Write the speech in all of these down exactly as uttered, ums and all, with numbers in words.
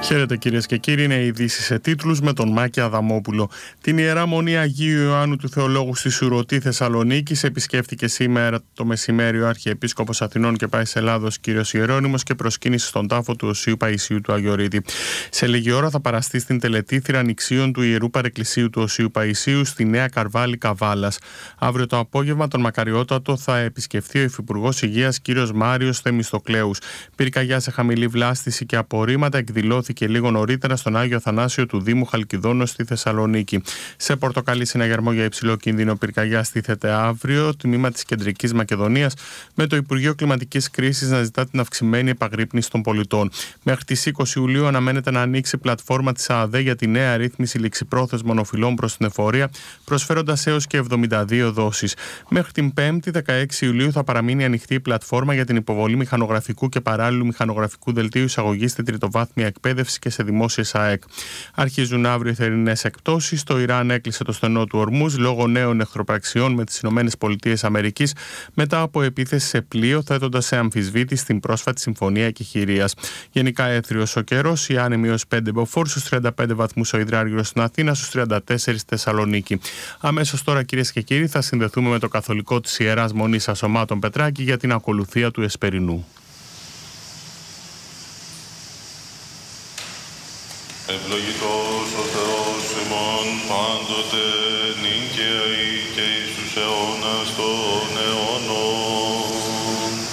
Χαίρετε κυρίες και κύριοι, είναι οι ειδήσεις σε τίτλους με τον Μάκη Αδαμόπουλο. Την Ιερά Μονή Αγίου Ιωάννου του Θεολόγου στη Σουρωτή Θεσσαλονίκης επισκέφτηκε σήμερα το μεσημέρι ο Αρχιεπίσκοπος Αθηνών και Πάης Ελλάδος κ. Ιερώνυμος και προσκύνησε στον τάφο του Οσίου Παϊσίου του Αγιορείτη. Σε λίγη ώρα θα παραστεί στην τελετήθυρα ανοιξίων του Ιερού Παρεκκλησίου του Οσίου Παϊσίου στη Νέα Καρβάλη Καβάλας. Αύριο το απόγευμα τον Μακαριότατο θα επισκεφθεί ο Υφυπουργός Υγείας κ. Μάριος Θεμιστοκλέους. Πυρκαγιά σε χαμηλή βλάστηση και απορρίμματα εκδηλώθηκε και λίγο νωρίτερα στον Άγιο Αθανάσιο του Δήμου Χαλκιδόνος στη Θεσσαλονίκη. Σε πορτοκαλί συναγερμό για υψηλό κίνδυνο πυρκαγιά στήθεται αύριο τμήμα της Κεντρικής Μακεδονίας, με το Υπουργείο Κλιματικής Κρίσης να ζητά την αυξημένη επαγρύπνηση των πολιτών. Μέχρι τις είκοσι Ιουλίου αναμένεται να ανοίξει η πλατφόρμα της ΑΑΔΕ για τη νέα ρύθμιση ληξιπρόθεσμων οφειλών προς την εφορία, προσφέροντας έως και εβδομήντα δύο δόσεις. Μέχρι την πέμπτη, δεκαέξι Ιουλίου, θα παραμείνει ανοιχτή η πλατφόρμα για την υποβολή μηχανογραφικού και παράλληλου μηχανογραφικού δελτίου εισαγωγής στην τριτοβάθμια εκπαίδευση και σε δημόσιες ΑΕΚ. Αρχίζουν αύριο οι θερινές εκπτώσεις. Το Ιράν έκλεισε το στενό του Ορμούζ λόγω νέων εχθροπραξιών με τις ΗΠΑ μετά από επίθεση σε πλοίο, θέτοντας σε αμφισβήτηση την πρόσφατη συμφωνία εκεχηρίας. Γενικά έθριος ο καιρός, η άνεμη ως πέντε μποφόρ, στους τριάντα πέντε βαθμούς ο υδράργυρος στην Αθήνα, στους τριάντα τέσσερα στη Θεσσαλονίκη. Αμέσως τώρα, κυρίες και κύριοι, θα συνδεθούμε με το καθολικό της Ιεράς Μονής Ασωμάτων Πετράκη για την ακολουθία του Εσπερινού. Ευλογητός ο Θεός ημών πάντοτε νίκαιοι και εις τους αιώνας των αιώνων.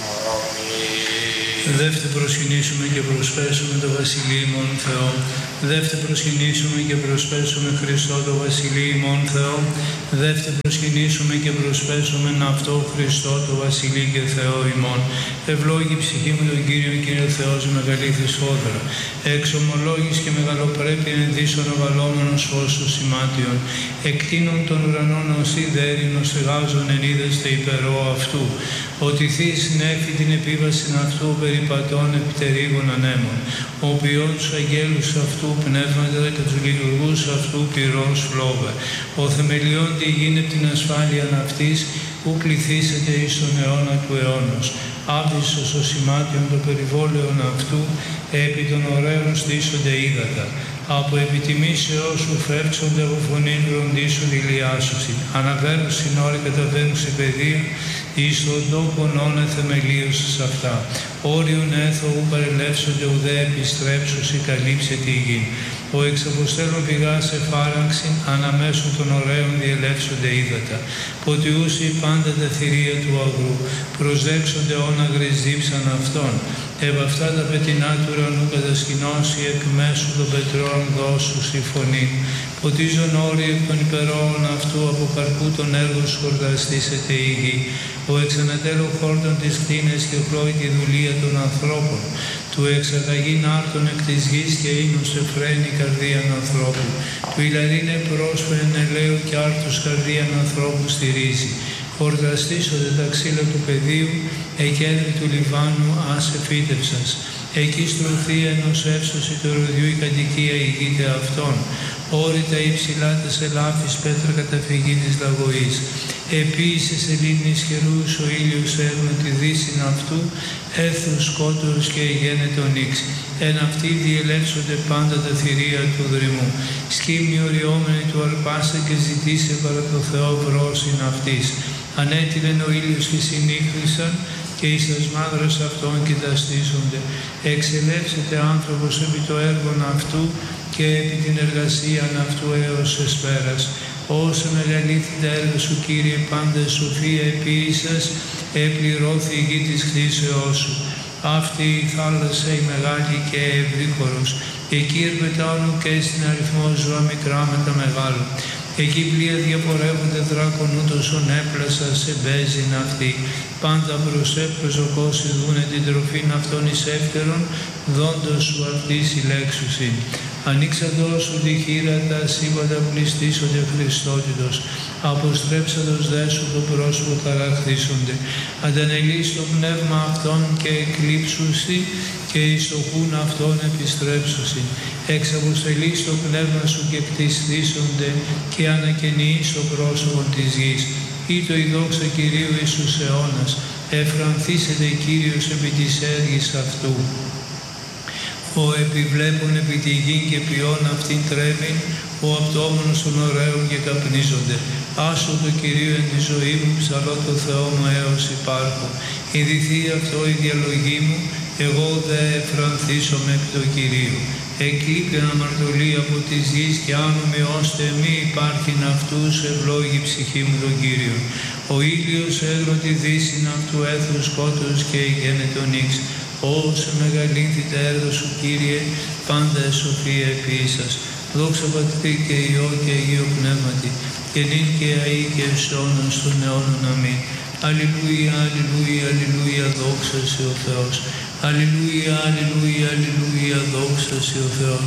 Δεύτε προσκυνήσουμε και προσπέσουμε το Βασιλείο ημών Θεό. Δεύτε προσκυνήσουμε και προσπέσουμε Χριστό το Βασιλείο ημών Θεό. Δεύτε προσκυνήσουμε και προσπέσουμε αυτό Χριστό το Βασιλείο και Θεό ημών. Ευλόγη ψυχή μου τον Κύριο, Κύριο Θεός μεγαλήθης φόδρα. Εξομολόγης και μεγαλοπρέπεια ενδύσσον οβαλόμενος φως του σημάτιον. Εκτείνων των ουρανών ως ιδέρινος εγάζων εν είδεστε υπερό αυτού. Ότι θείς νέφη την επίβαση αυτού περιπατών επιτερίγων ανέμων. Ο ποιόν τους αγγέλους αυτού πνεύματα και τους λειτουργούς αυτού πυρός φλόβε. Ο θεμελιών τη γίνε την ασφάλεια αυτής που κληθήσετε εις τον αιώνα του αιώνος. Άβυσσος ο σημάτιον το περιβόλαιον αυτού, επί των ωραίων στήσονται ύδατα. Από επιτιμήσεώς σου φέρξονται από φωνήν ροντίσουν ηλιάσουσιν. Αναβαίνουν στην ώρα καταβαίνουν σε παιδεία, εις τον τόπον όνε θεμελίωσης αυτά. Όριον έθω ου παρελεύσονται ουδέ επιστρέψουσι καλύψε τη γη. Ο εξαποστέλων πηγάς εφάραξιν, αναμέσων των ωραίων διελεύσονται ύδατα. Ποτιούσι πάντα τα θηρία του αγρού, προσδέξονται όναγρες δίψαν αυτών. Ευ' αυτά τα πετεινά του ουρανού κατασκηνώσει εκ μέσου των πετρών δώσους η φωνή. Ποτίζον όροι εκ των υπερόων αυτού από καρπού των έργων σου χορταστήσεται η γη. Ο εξανατέλων χόρτων της κτίνες και πλώει τη δουλεία των ανθρώπων. Του εξαγαγήν άρτων εκ της γης και ίνους εφραίνει καρδίαν ανθρώπου. Του ηλαρίνε πρόσφερεν ελαίου και άρτους καρδίαν ανθρώπου στηρίζει. Χορταστήσονται τα ξύλα του πεδίου, εκέντρη του Λιβάνου άσε φύτευσας. Εκεί στρωθεί ενός εύσωση του ροδιού η κατοικία ηγείται αυτών. Όρητα υψηλά τες ελάφης πέτρα καταφυγή της λαγωής. Επίσης σελήνης χερούς ο ήλιος έρνε τη δύση αυτού, έθρους σκότωρους και εγένετο νύξ. Εν αυτοί διελεύσονται πάντα τα θηρία του δρυμού. Σκύμνη οριόμενη του αρπάσε και ζητήσε παρά το Θεό βρόσιν αυτής. Ανέτειλεν ο ήλιος και συνήχθησαν και εις τας μάδρας αυτών κοιταστήσονται. Εξελεύσεται άνθρωπος επί το έργον αυτού και επί την εργασίαν αυτού έως εσπέρας. Όσο μεγαλύτερη τα έργα σου, Κύριε, πάντα σοφία επίησας, επληρώθη η γη της κτήσεώς σου. Αυτή η θάλασσα η μεγάλη και ευρύχωρος. Εκεί ερπετάουν και στην αριθμό ζώα μικρά με τα μεγάλα. Εκεί πλοία διαπορεύονται δράκων ούτως ον έπλασα σε μπέζιν αυτή. Πάντα προσέπρος ο κόσι δούνε την τροφήν αυτών εις εύτερον, δόντος σου αυτή συλλέξουσιν. Ανοίξαντος σου τη χείρα τα σύμπαντα πληστήσονται Χριστότητος. Αποστρέψαντος δε σου το πρόσωπο ταραχθήσονται. Αντανελείς το πνεύμα αυτών και εκλείψουσι και εις το χούν αυτών επιστρέψουσι. Εξαποστελείς το πνεύμα σου και κτιστήσονται και ανακαινείς το πρόσωπο της γης. Ή το η δόξα Κυρίου εις τους αιώνας. Εφρανθήσεται Κύριος επί της έργης αυτού. ο επιβλέπων επί τη γη και ποιόν αυτήν τρέμην, ο απτόμενος των ωραίων και καπνίζονται. Άσο το Κυρίο εν τη ζωή μου, ψαλώ το Θεό μου έως υπάρχω. Ειδηθεί αυτό η διαλογή μου, εγώ δε εφρανθήσομαι επί το Κυρίου. Εκλείπεν αμαρτωλή από της γης και άνομαι ώστε μη υπάρχειν αυτούς, ευλόγη ψυχή μου τον Κύριο. Ο ήλιος έγρο τη δύσιν αυτού έθρου σκότους και ηγένε τον ύξ. Όσο μεγαλύνθη τα έργα σου, Κύριε, πάντα εσοφία επί ίσας. Δόξα Πατρί και Υιό και Αγίο Πνεύματι, και νυν και αεί και εις αιώνας των αιώνων. Αμήν. Αλληλούια, αλληλούια, αλληλούια, δόξα σε ο Θεός. Αλληλούια, αλληλούια, αλληλούια, δόξα σε ο Θεός.